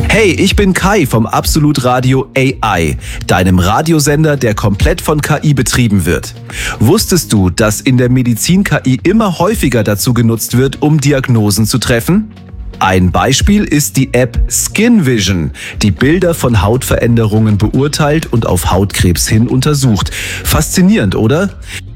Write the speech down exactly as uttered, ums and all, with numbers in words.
Hey, ich bin Kai vom Absolut Radio A I, deinem Radiosender, der komplett von K I betrieben wird. Wusstest du, dass in der Medizin K I immer häufiger dazu genutzt wird, um Diagnosen zu treffen? Ein Beispiel ist die App Skin Vision, die Bilder von Hautveränderungen beurteilt und auf Hautkrebs hin untersucht. Faszinierend, oder?